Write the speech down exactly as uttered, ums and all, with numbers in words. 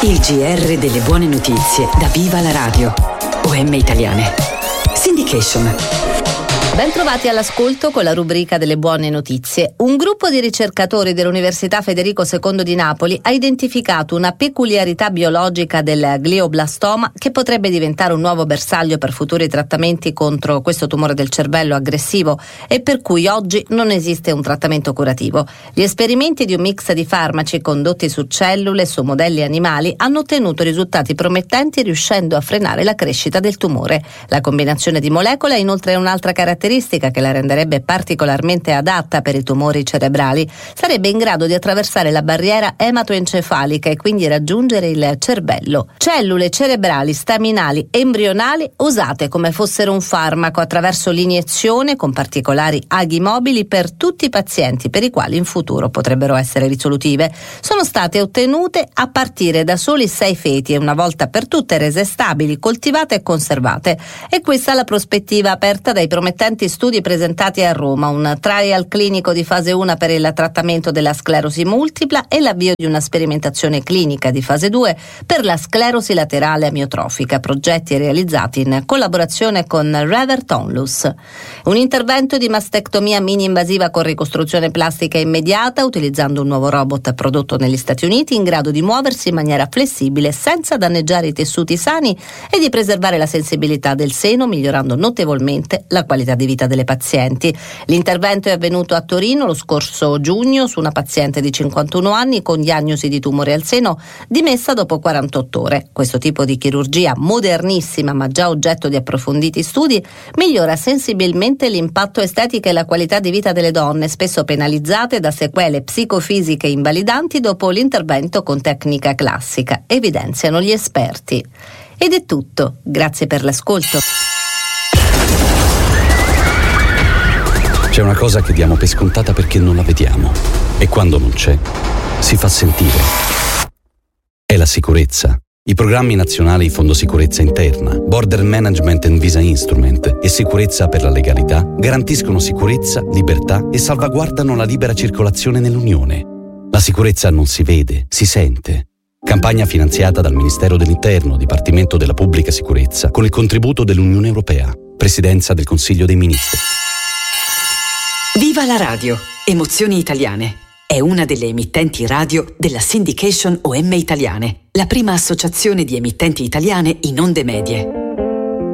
Il G R delle buone notizie da Viva la Radio. O M Italiane. Syndication. Ben trovati all'ascolto con la rubrica delle buone notizie. Un gruppo di ricercatori dell'Università Federico secondo di Napoli ha identificato una peculiarità biologica del glioblastoma che potrebbe diventare un nuovo bersaglio per futuri trattamenti contro questo tumore del cervello aggressivo e per cui oggi non esiste un trattamento curativo. Gli esperimenti di un mix di farmaci condotti su cellule e su modelli animali hanno ottenuto risultati promettenti riuscendo a frenare la crescita del tumore. La combinazione di molecole ha inoltre un'altra caratteristica che la renderebbe particolarmente adatta per i tumori cerebrali. Sarebbe in grado di attraversare la barriera ematoencefalica e quindi raggiungere il cervello. Cellule cerebrali staminali embrionali usate come fossero un farmaco attraverso l'iniezione con particolari aghi mobili per tutti i pazienti per i quali in futuro potrebbero essere risolutive. Sono state ottenute a partire da soli sei feti e una volta per tutte rese stabili, coltivate e conservate. E questa è la prospettiva aperta dai promettenti studi presentati a Roma, un trial clinico di fase uno per il trattamento della sclerosi multipla e l'avvio di una sperimentazione clinica di fase due per la sclerosi laterale amiotrofica, progetti realizzati in collaborazione con Revert Onlus. Un intervento di mastectomia mini-invasiva con ricostruzione plastica immediata utilizzando un nuovo robot prodotto negli Stati Uniti in grado di muoversi in maniera flessibile senza danneggiare i tessuti sani e di preservare la sensibilità del seno, migliorando notevolmente la qualità di vita delle pazienti. L'intervento è avvenuto a Torino lo scorso giugno su una paziente di cinquantuno anni con diagnosi di tumore al seno dimessa dopo quarantotto ore. Questo tipo di chirurgia modernissima ma già oggetto di approfonditi studi migliora sensibilmente l'impatto estetico e la qualità di vita delle donne, spesso penalizzate da sequele psicofisiche invalidanti dopo l'intervento con tecnica classica, evidenziano gli esperti. Ed è tutto, grazie per l'ascolto. C'è una cosa che diamo per scontata perché non la vediamo e quando non c'è, si fa sentire. È la sicurezza. I programmi nazionali Fondo Sicurezza Interna, Border Management and Visa Instrument e Sicurezza per la Legalità garantiscono sicurezza, libertà e salvaguardano la libera circolazione nell'Unione. La sicurezza non si vede, si sente. Campagna finanziata dal Ministero dell'Interno, Dipartimento della Pubblica Sicurezza, con il contributo dell'Unione Europea, Presidenza del Consiglio dei Ministri. Viva la radio! Emozioni italiane. È una delle emittenti radio della Syndication O M Italiane, la prima associazione di emittenti italiane in onde medie.